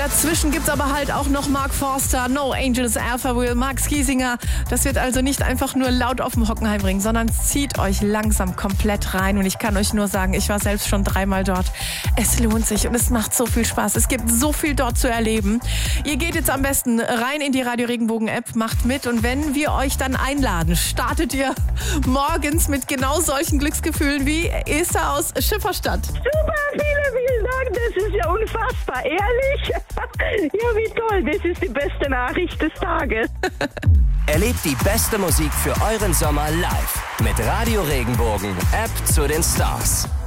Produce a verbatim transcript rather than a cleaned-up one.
dazwischen gibt's aber halt auch noch Mark Forster, No Angels, Alpha Will, Max Giesinger. Das wird also nicht einfach nur laut auf dem Hockenheim bringen, sondern zieht euch langsam komplett rein. Und ich kann euch nur sagen, ich war selbst schon dreimal dort. Es lohnt sich und es macht so viel Spaß. Es gibt so viel dort zu erleben. Ihr geht jetzt am besten rein in die Radio Regenbogen App, macht mit und wenn wir euch dann einladen, startet ihr morgens mit genau solchen Glücksgefühlen wie Esther aus Schifferstadt. Super, vielen, vielen Dank. Das ist ja unfassbar. Ehrlich? Ja, wie toll. Das ist die beste Nachricht des Tages. Erlebt die beste Musik für euren Sommer live mit Radio Regenbogen, App zu den Stars.